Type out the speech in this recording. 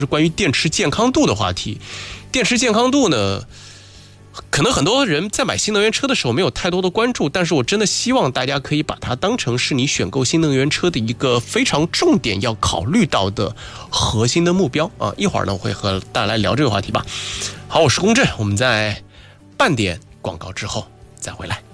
是关于电池健康度的话题。电池健康度呢，可能很多人在买新能源车的时候没有太多的关注，但是我真的希望大家可以把它当成是你选购新能源车的一个非常重点要考虑到的核心的目标啊。一会儿呢，我会和大家来聊这个话题吧。好，我是龚震，我们在半点广告之后再回来。